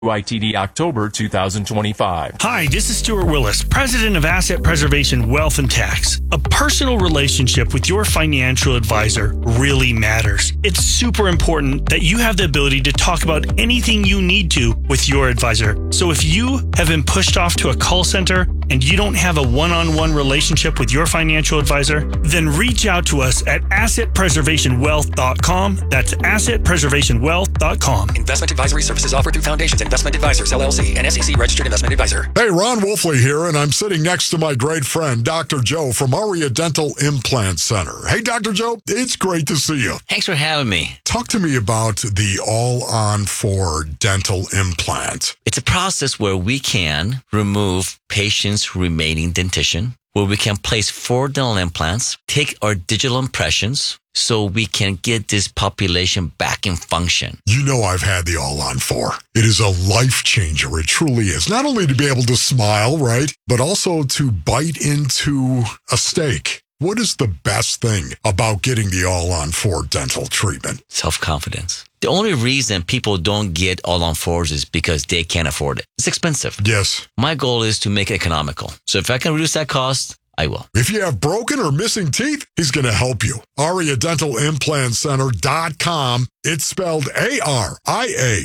YTD October 2025. Hi, this is Stuart Willis, President of Asset Preservation Wealth and Tax. A personal relationship with your financial advisor really matters. It's super important that you have the ability to talk about anything you need to with your advisor. So if you have been pushed off to a call center and you don't have a one-on-one relationship with your financial advisor, then reach out to us at assetpreservationwealth.com. That's assetpreservationwealth.com. Investment advisory services offered through Foundations Investment Advisors, LLC, an SEC-registered investment advisor. Hey, Ron Wolfley here, and I'm sitting next to my great friend, Dr. Joe from Aria Dental Implant Center. Hey, Dr. Joe, it's great to see you. Thanks for having me. Talk to me about the All-on-4 dental implant. It's a process where we can remove patients' remaining dentition, where we can place 4 dental implants, take our digital impressions, so we can get this population back in function. You know I've had the All-on-4. It is a life changer. It truly is. Not only to be able to smile, right, but also to bite into a steak. What is the best thing about getting the All-on-4 dental treatment? Self-confidence. The only reason people don't get All-on-4s is because they can't afford it. It's expensive. Yes. My goal is to make it economical. So if I can reduce that cost, I will. If you have broken or missing teeth, he's going to help you. AriaDentalImplantCenter.com. It's spelled A-R-I-A.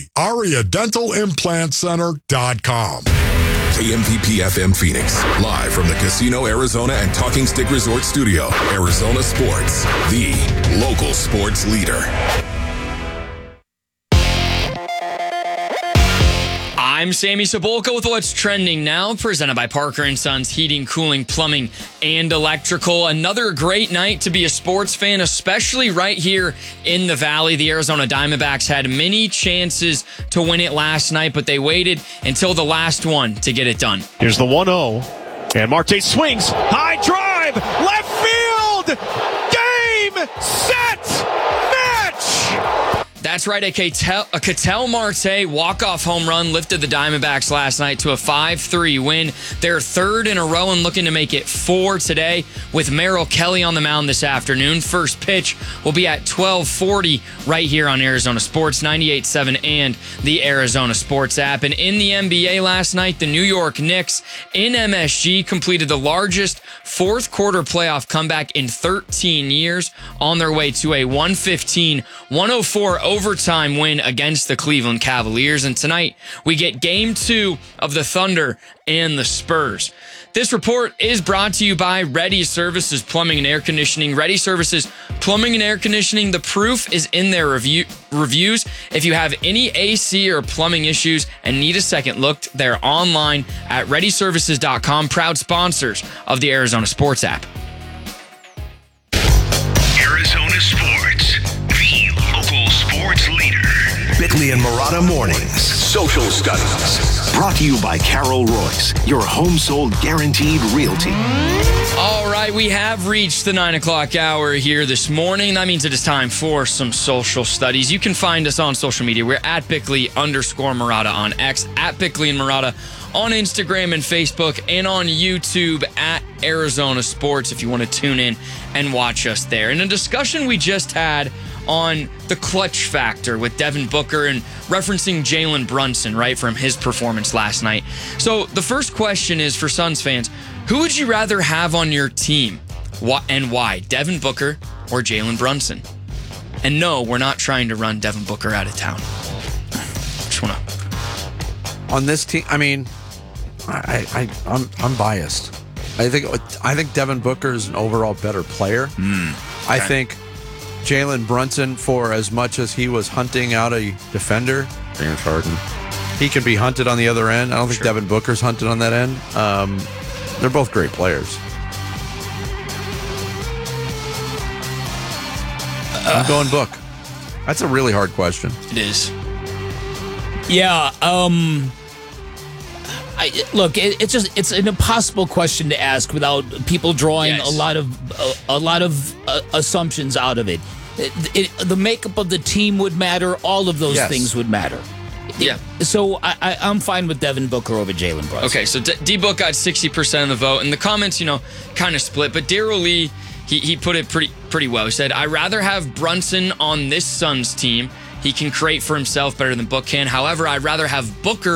AriaDentalImplantCenter.com. KMPP FM Phoenix, live from the Casino Arizona and Talking Stick Resort Studio. Arizona Sports, the local sports leader. I'm Sammy Cebulka with what's trending now, presented by Parker & Sons Heating, Cooling, Plumbing, and Electrical. Another great night to be a sports fan, especially right here in the Valley. The Arizona Diamondbacks had many chances to win it last night, but they waited until the last one to get it done. Here's the 1-0, and Marte swings, high drive, left field, game, set, match! That's right, a Ketel Marte walk-off home run lifted the Diamondbacks last night to a 5-3 win. Their third in a row and looking to make it 4 today with Merrill Kelly on the mound this afternoon. First pitch will be at 12:40 right here on Arizona Sports, 98.7 and the Arizona Sports app. And in the NBA last night, the New York Knicks in MSG completed the largest fourth quarter playoff comeback in 13 years on their way to a 115-104 overtime win against the Cleveland Cavaliers. And tonight, we get Game 2 of the Thunder and the Spurs. This report is brought to you by Ready Services Plumbing and Air Conditioning. Ready Services Plumbing and Air Conditioning. The proof is in their reviews. If you have any AC or plumbing issues and need a second look, they're online at ReadyServices.com. Proud sponsors of the Arizona Sports app. Arizona Sports, the local sports leader. Bickley and Marotta Mornings. Social Studies. Brought to you by Carol Royce, your home sold guaranteed realty. All right, we have reached the 9 o'clock hour here this morning. That means it is time for some social studies. You can find us on social media. We're at Bickley_Marotta on X, at Bickley and Marotta on Instagram and Facebook, and on YouTube at Arizona Sports if you want to tune in and watch us there. In a discussion we just had on the clutch factor with Devin Booker and referencing Jalen Brunson, right, from his performance last night. So the first question is for Suns fans, who would you rather have on your team and why? Devin Booker or Jalen Brunson? And no, we're not trying to run Devin Booker out of town. Just want to. On this team, I mean, I'm biased. I think Devin Booker is an overall better player. Okay. I think Jalen Brunson, for as much as he was hunting out a defender, James Harden, he can be hunted on the other end. I don't think Devin Booker's hunted on that end. They're both great players. I'm going Book. That's a really hard question. It is. Yeah. It's an impossible question to ask without people drawing a lot of assumptions out of it. The makeup of the team would matter. All of those things would matter. Yeah. So I'm fine with Devin Booker over Jalen Brunson. Okay, so D-Book got 60% of the vote, and the comments, kind of split. But Daryl Lee, he put it pretty well. He said, I'd rather have Brunson on this Suns team. He can create for himself better than Book can. However, I'd rather have Booker